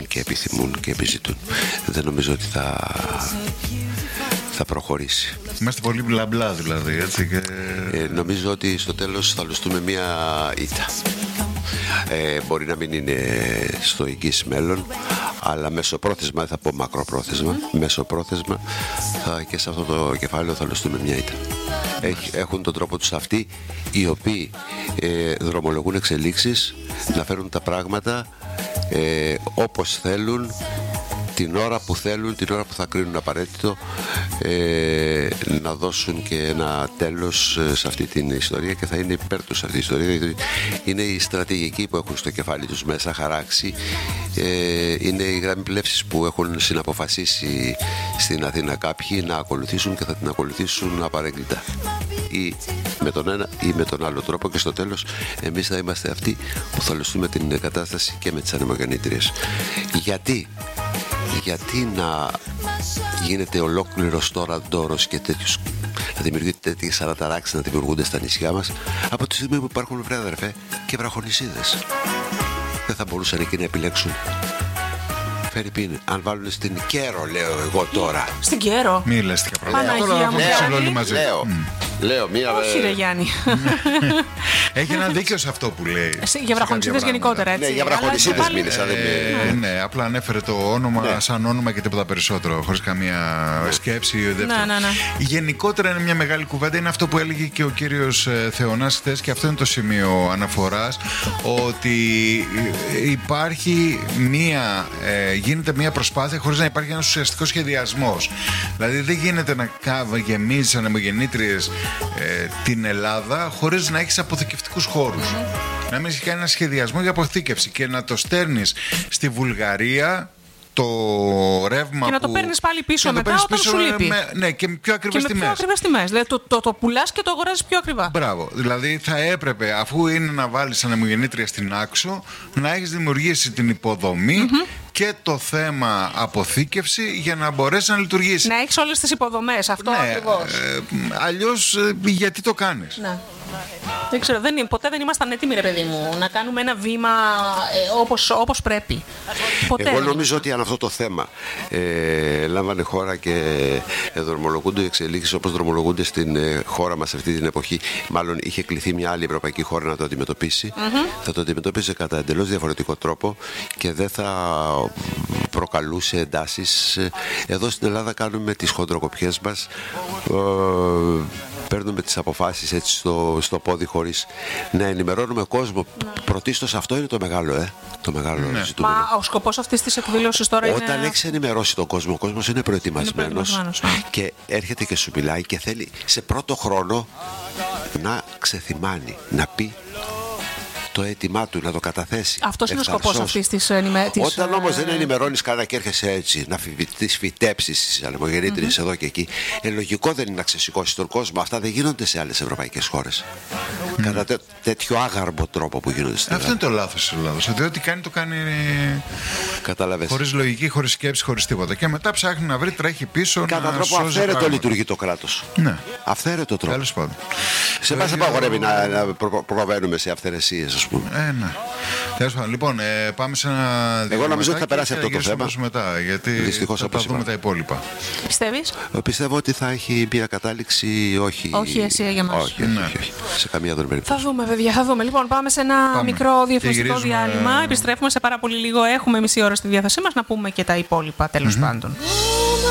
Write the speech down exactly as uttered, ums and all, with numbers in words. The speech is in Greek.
θέλουν και επιθυμούν και επιζητούν. Δεν νομίζω ότι θα, θα προχωρήσει. Είμαστε πολύ μπλα μπλα δηλαδή, έτσι και... ε, Νομίζω ότι στο τέλος θα λουστούμε μια ήττα. Ε, μπορεί να μην είναι στο εγγύς μέλλον, αλλά μεσοπρόθεσμα, δεν θα πω μακροπρόθεσμα, μεσοπρόθεσμα θα, και σε αυτό το κεφάλαιο θα λουστούμε μια ήττα. Έχουν τον τρόπο τους αυτοί οι οποίοι ε, δρομολογούν εξελίξεις να φέρουν τα πράγματα ε, όπως θέλουν, την ώρα που θέλουν, την ώρα που θα κρίνουν απαραίτητο, ε, να δώσουν και ένα τέλος σε αυτή την ιστορία, και θα είναι υπέρ τους αυτή η ιστορία, γιατί είναι η στρατηγική που έχουν στο κεφάλι τους μέσα χαράξει, ε, είναι η γραμμή πλεύσης που έχουν συναποφασίσει στην Αθήνα κάποιοι να ακολουθήσουν, και θα την ακολουθήσουν απαρέγκλητα, ή με τον ένα ή με τον άλλο τρόπο, και στο τέλος εμείς θα είμαστε αυτοί που θα λουστούμε την κατάσταση και με τις ανεμογεννήτριες. Γιατί Γιατί να γίνεται ολόκληρος τώρα ντόρος και τέτοιους, να δημιουργείται τέτοιες αναταράξεις να δημιουργούνται στα νησιά μας, από τη στιγμή που υπάρχουν, βρε αδερφέ, και βραχονησίδες? Δεν θα μπορούσαν εκεί να επιλέξουν? Φερρυπίν, αν βάλουν στην Κέρο, λέω εγώ τώρα. Στην Κέρο. Μη λες τι Παναγία μου, όλοι μαζί. Λέω, λέω μία... Όχι ρε Γιάννη. Έχει ένα δίκιο σε αυτό που λέει. Για βραχονισίδες γενικότερα, έτσι. Ναι, για βραχονισίδες μίλησα. Ε, ναι, απλά ανέφερε το όνομα ναι. σαν όνομα και τίποτα περισσότερο, χωρίς καμία σκέψη. Ναι, ναι, ναι. Γενικότερα είναι μια μεγάλη κουβέντα. Είναι αυτό που έλεγε και ο κύριος Θεωνάς χθες, και αυτό είναι το σημείο αναφοράς, ότι υπάρχει μια, ε, γίνεται μια προσπάθεια χωρίς να υπάρχει ένας ουσιαστικός σχεδιασμός. Δηλαδή δεν γίνεται να γεμίζεις ανεμογεννήτριες ε, την Ελλάδα χωρίς να έχεις αποθηκευτικούς χώρους. Mm-hmm. Να μην έχει κάνει ένα σχεδιασμό για αποθήκευση και να το στέρνεις στη Βουλγαρία το ρεύμα. Και να που... το παίρνεις πάλι πίσω μετά πίσω όταν σου λείπει. Με, ναι, και με πιο ακριβές και με τιμές. πιο ακριβές τιμές. Δηλαδή το, το, το πουλάς και το αγοράζεις πιο ακριβά. Μπράβο. Δηλαδή θα έπρεπε, αφού είναι να βάλεις ανεμογεννήτρια στην άξο, να έχεις δημιουργήσει την υποδομή mm-hmm. και το θέμα αποθήκευση για να μπορέσει να λειτουργήσει. Να έχεις όλες τις υποδομές. Αυτό ναι, ακριβώς. Ε, αλλιώς ε, γιατί το κάνεις? Ναι. Δεν ξέρω, δεν, ποτέ δεν ήμασταν έτοιμοι, ρε παιδί μου, να κάνουμε ένα βήμα ε, όπως, όπως πρέπει. Ποτέ. Εγώ νομίζω ότι αν αυτό το θέμα ε, λάμβανε χώρα και ε, δρομολογούνται οι εξελίξεις όπως δρομολογούνται στην ε, χώρα μας αυτή την εποχή, μάλλον είχε κληθεί μια άλλη ευρωπαϊκή χώρα να το αντιμετωπίσει, mm-hmm. θα το αντιμετώπιζε κατά εντελώς διαφορετικό τρόπο και δεν θα προκαλούσε εντάσεις. Εδώ στην Ελλάδα κάνουμε τις χοντροκοπιές μας, ε, παίρνουμε τις αποφάσεις έτσι στο, στο πόδι χωρίς να ενημερώνουμε κόσμο. Ναι. Πρωτίστως αυτό είναι το μεγάλο, ε, το μεγάλο ναι. ζητούμενο. Μα ο σκοπός αυτής της εκδήλωσης τώρα Όταν είναι... Όταν έχεις ενημερώσει τον κόσμο, ο κόσμος είναι προετοιμασμένος, είναι προετοιμασμένος ναι. και έρχεται και σου μιλάει και θέλει σε πρώτο χρόνο να ξεθυμάνει, να πει το αίτημά του, να το καταθέσει. Αυτός είναι ο σκοπός αυτής της ενημέρωσης. Όταν όμως δεν ενημερώνεις κανένα και έρχεσαι έτσι να τις φυτέψεις τις ανεμογεννήτριες mm-hmm. εδώ και εκεί, ε, λογικό δεν είναι να ξεσηκώσεις τον κόσμο. Αυτά δεν γίνονται σε άλλες ευρωπαϊκές χώρες. Mm. Κατά τέ, τέτοιο άγαρμο τρόπο που γίνονται στην Ελλάδα. Αυτό είναι το λάθος της Ελλάδας. Ότι ό,τι κάνει το κάνει χωρίς λογική, χωρίς σκέψη, χωρίς τίποτα. Και μετά ψάχνει να βρει, τρέχει πίσω. Κατά τρόπο αυθαίρετο λειτουργεί το κράτος. Ναι. Αυθαίρετο τρόπο. Τέλος πάντων. Σε μας απαγορεύει να, να προ, προβαίνουμε σε αυθαιρεσίες, ας πούμε. Ε, ναι. Τέλος πάντων. Λοιπόν, ε, πάμε σε ένα. Εγώ νομίζω ότι θα περάσει αυτό το θέμα. Μετά, γιατί δυστυχώς θα τα δούμε τα υπόλοιπα. Πιστεύεις? Πιστεύω ότι θα έχει μια κατάληξη, όχι. Όχι εσύ για μας. Όχι, όχι, όχι, όχι. Σε καμία δεν περίπτωση. Θα δούμε, παιδιά, θα δούμε. Λοιπόν, πάμε σε ένα πάμε. μικρό διαφημιστικό διάλειμμα. Επιστρέφουμε σε πάρα πολύ λίγο. Έχουμε μισή ώρα στη διάθεσή μας να πούμε και τα υπόλοιπα, τέλος mm-hmm. πάντων.